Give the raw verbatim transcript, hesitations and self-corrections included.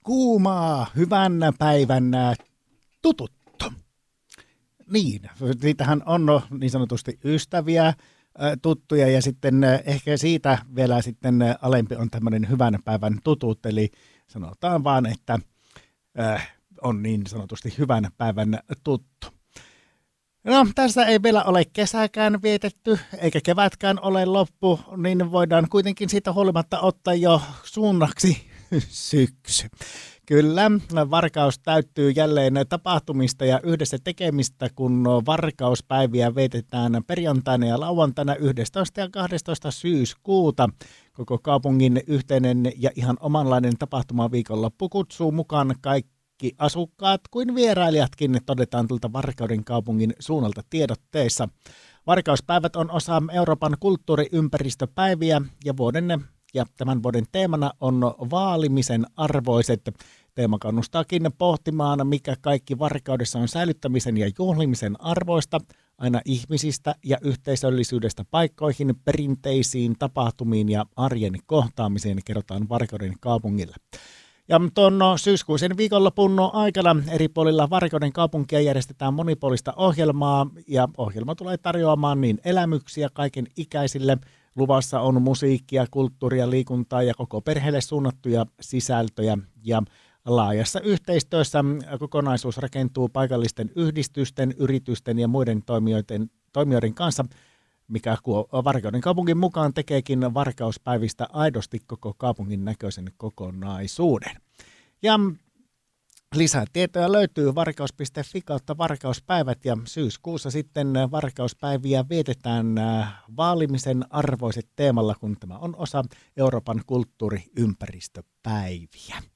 kuumaa, hyvän päivän tututtu. Niin, siitähän on niin sanotusti ystäviä, tuttuja ja sitten ehkä siitä vielä sitten alempi on tämmöinen hyvän päivän tutut, eli sanotaan vaan, että on niin sanotusti hyvän päivän tuttu. No, tässä ei vielä ole kesäkään vietetty, eikä kevätkään ole loppu, niin voidaan kuitenkin siitä huolimatta ottaa jo suunnaksi syksy. Kyllä, Varkaus täyttyy jälleen tapahtumista ja yhdessä tekemistä, kun Varkauspäiviä vietetään perjantaina ja lauantaina yhdestoista ja kahdestoista syyskuuta. Koko kaupungin yhteinen ja ihan omanlainen tapahtumaviikonloppu kutsuu mukaan kaikki asukkaat kuin vierailijatkin, todetaan tuolta Varkauden kaupungin suunnalta tiedotteessa. Varkauspäivät on osa Euroopan kulttuuriympäristöpäiviä ja vuoden ja tämän vuoden teemana on vaalimisen arvoiset. Teema kannustaakin pohtimaan, mikä kaikki Varkaudessa on säilyttämisen ja juhlimisen arvoista, aina ihmisistä ja yhteisöllisyydestä paikkoihin, perinteisiin tapahtumiin ja arjen kohtaamiseen, kerrotaan Varkauden kaupungille. Ja tuon syyskuisen viikonlopun aikana eri puolilla Varkauden kaupunkia järjestetään monipuolista ohjelmaa ja ohjelma tulee tarjoamaan niin elämyksiä kaiken ikäisille. Luvassa on musiikkia, kulttuuria, liikuntaa ja koko perheelle suunnattuja sisältöjä ja laajassa yhteistyössä kokonaisuus rakentuu paikallisten yhdistysten, yritysten ja muiden toimijoiden, toimijoiden kanssa, mikä Varkauden kaupungin mukaan tekeekin Varkauspäivistä aidosti koko kaupungin näköisen kokonaisuuden. Ja lisätietoja löytyy varkaus piste fi kautta varkauspäivät ja syyskuussa sitten Varkauspäiviä vietetään vaalimisen arvoiset teemalla, kun tämä on osa Euroopan kulttuuriympäristöpäiviä.